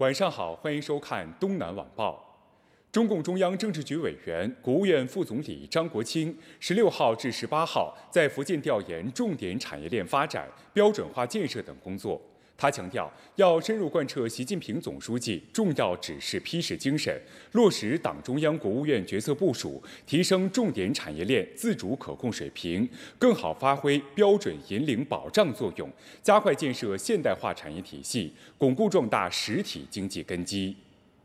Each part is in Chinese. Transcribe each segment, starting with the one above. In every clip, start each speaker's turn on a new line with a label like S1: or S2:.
S1: 晚上好，欢迎收看《东南晚报》。中共中央政治局委员、国务院副总理张国清16号至18号在福建调研重点产业链发展、标准化建设等工作。他强调，要深入贯彻习近平总书记重要指示批示精神，落实党中央、国务院决策部署，提升重点产业链自主可控水平，更好发挥标准引领保障作用，加快建设现代化产业体系，巩固壮大实体经济根基。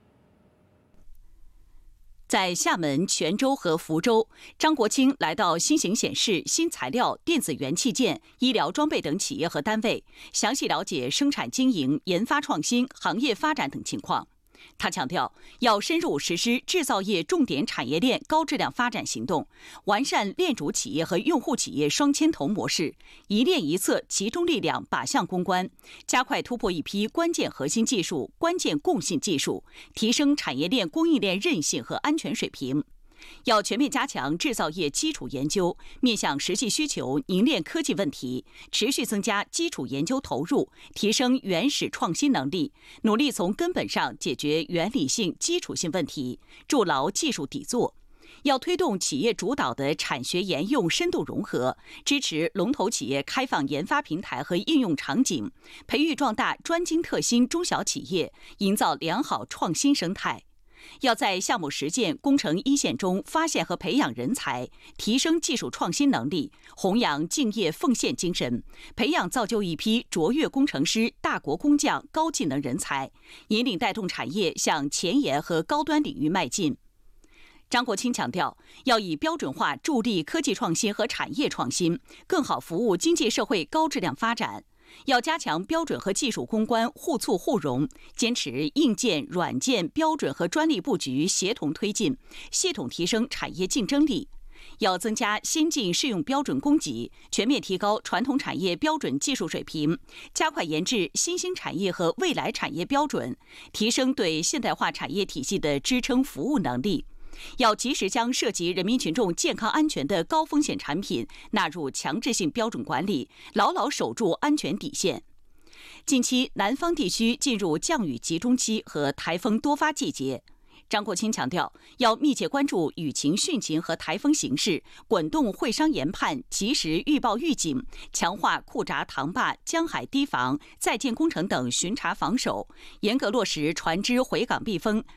S2: 在厦门、泉州和福州，张国清来到新型显示、新材料、电子元器件、医疗装备等企业和单位，详细了解生产经营、研发创新、行业发展等情况。他强调，要深入实施制造业重点产业链高质量发展行动，完善链主企业和用户企业双牵头模式，一链一策集中力量靶向攻关，加快突破一批关键核心技术、关键共性技术，提升产业链供应链韧性和安全水平。要全面加强制造业基础研究，面向实际需求凝练科技问题，持续增加基础研究投入，提升原始创新能力，努力从根本上解决原理性、基础性问题，筑牢技术底座。要推动企业主导的产学研用深度融合，支持龙头企业开放研发平台和应用场景，培育壮大专精特新中小企业，营造良好创新生态。要在项目实践、工程一线中发现和培养人才，提升技术创新能力，弘扬敬业奉献精神，培养造就一批卓越工程师、大国工匠、高技能人才，引领带动产业向前沿和高端领域迈进。张国清强调，要以标准化助力科技创新和产业创新，更好服务经济社会高质量发展。要加强标准和技术攻关互促互融，坚持硬件、软件、标准和专利布局协同推进，系统提升产业竞争力。要增加先进适用标准供给，全面提高传统产业标准技术水平，加快研制新兴产业和未来产业标准，提升对现代化产业体系的支撑服务能力。要及时将涉及人民群众健康安全的高风险产品纳入强制性标准管理，牢牢守住安全底线。近期，南方地区进入降雨集中期和台风多发季节。张国清强调，要密切关注雨情、汛情和台风形势，滚动会商研判，及时预报预警，强化库闸塘坝、江海堤防、在建工程等巡查防守，严格落实船只回港避风、